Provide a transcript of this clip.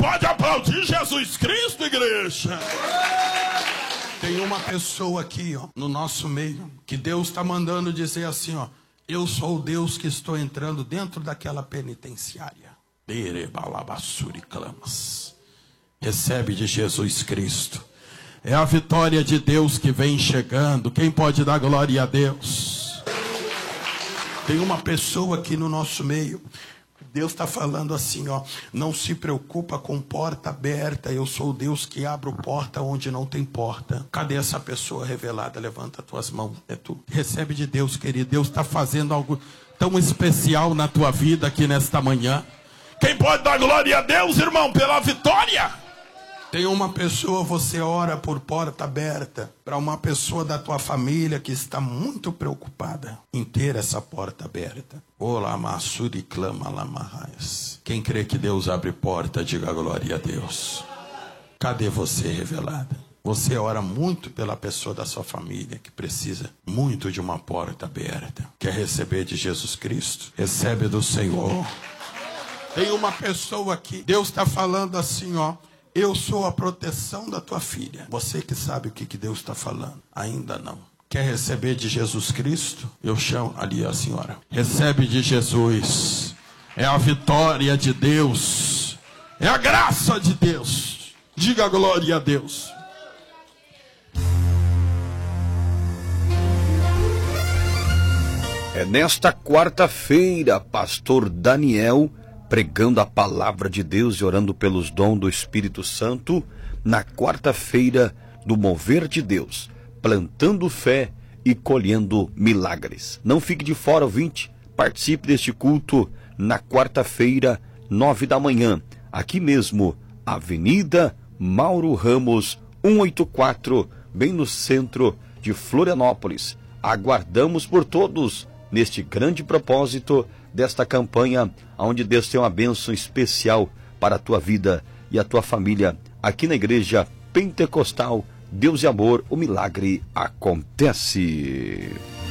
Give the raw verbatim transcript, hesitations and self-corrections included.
pode aplaudir Jesus Cristo, igreja? Tem uma pessoa aqui, ó, no nosso meio, que Deus está mandando dizer assim, ó: eu sou o Deus que estou entrando dentro daquela penitenciária. Clamas. Recebe de Jesus Cristo. É a vitória de Deus que vem chegando. Quem pode dar glória a Deus? Tem uma pessoa aqui no nosso meio. Deus está falando assim, ó: não se preocupa com porta aberta. Eu sou o Deus que abro porta onde não tem porta. Cadê essa pessoa revelada? Levanta as tuas mãos. É tu. Recebe de Deus, querido. Deus está fazendo algo tão especial na tua vida aqui nesta manhã. Quem pode dar glória a Deus, irmão, pela vitória? Tem uma pessoa, você ora por porta aberta para uma pessoa da tua família que está muito preocupada em ter essa porta aberta. Olá, Massuri clama lamarrais. Quem crê que Deus abre porta, diga glória a Deus. Cadê você revelada? Você ora muito pela pessoa da sua família que precisa muito de uma porta aberta. Quer receber de Jesus Cristo? Recebe do Senhor. Tem uma pessoa aqui, Deus está falando assim, ó: eu sou a proteção da tua filha. Você que sabe o que, que Deus está falando? Ainda não. Quer receber de Jesus Cristo? Eu chamo ali a senhora. Recebe de Jesus. É a vitória de Deus. É a graça de Deus. Diga glória a Deus. É nesta quarta-feira, pastor Daniel pregando a palavra de Deus e orando pelos dons do Espírito Santo, na quarta-feira do mover de Deus, plantando fé e colhendo milagres. Não fique de fora, ouvinte, participe deste culto na quarta-feira, nove da manhã, aqui mesmo, Avenida Mauro Ramos, cento e oitenta e quatro, bem no centro de Florianópolis. Aguardamos por todos neste grande propósito desta campanha, onde Deus tem uma bênção especial para a tua vida e a tua família. Aqui na Igreja Pentecostal Deus e Amor, o milagre acontece.